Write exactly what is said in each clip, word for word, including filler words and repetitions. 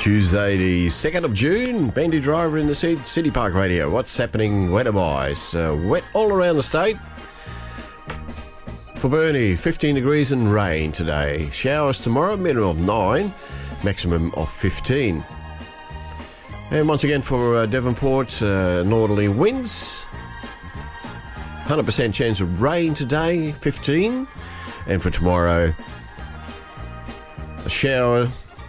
Tuesday, the second of June. Bendy Driver in the City Park Radio. What's happening weather-wise? Uh, wet all around the state. For Burnie, fifteen degrees and rain today. Showers tomorrow, minimum of nine, maximum of fifteen. And once again for uh, Devonport, uh, northerly winds. one hundred percent chance of rain today, fifteen. And for tomorrow, a shower,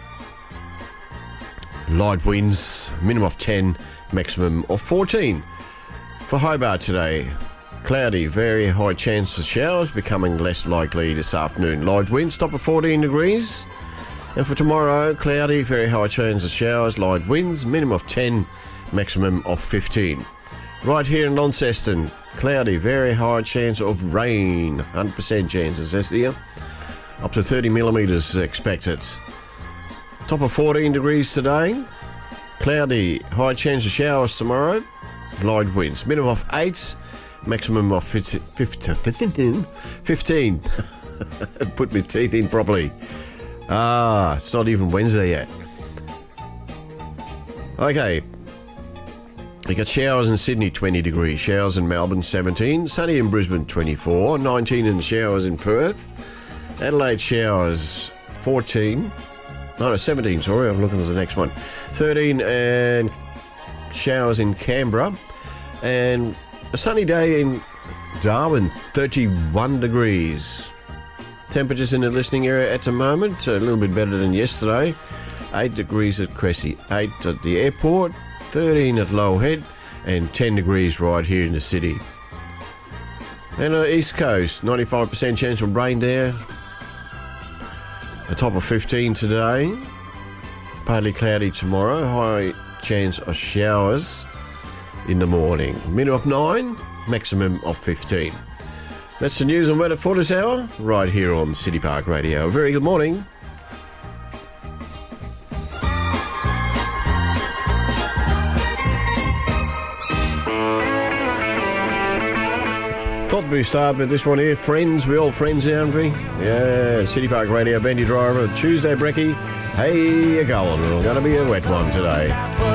light winds, minimum of ten, maximum of fourteen. For Hobart today, cloudy, very high chance of showers, becoming less likely this afternoon. Light winds, top of fourteen degrees. And for tomorrow, cloudy, very high chance of showers, light winds, minimum of ten, maximum of fifteen. Right here in Launceston, cloudy, very high chance of rain, one hundred percent chance, is that here? Up to thirty millimetres expected. Top of fourteen degrees today. Cloudy, high chance of showers tomorrow. Light winds, minimum of eight, maximum of fifteen. fifteen. Put my teeth in properly. Ah, it's not even Wednesday yet. Okay. We got showers in Sydney, twenty degrees. Showers in Melbourne, seventeen. Sunny in Brisbane, twenty-four. nineteen in showers in Perth. Adelaide showers, fourteen. No, no, seventeen, sorry. I'm looking at the next one. thirteen and showers in Canberra. And a sunny day in Darwin, thirty-one degrees. Temperatures in the listening area at the moment, a little bit better than yesterday. eight degrees at Cressy, eight at the airport, thirteen at Low Head, and ten degrees right here in the city. And uh, East Coast, ninety-five percent chance of rain there. A top of fifteen today. Partly cloudy tomorrow. High chance of showers in the morning. Minimum of nine, maximum of fifteen. That's the news and weather for this hour, right here on City Park Radio. Very good morning. Thought we'd start with this one here. Friends, we all friends, aren't we? Yeah, City Park Radio, Bendy Driver, Tuesday Brekkie. Hey, you going? It's going to be a wet one today.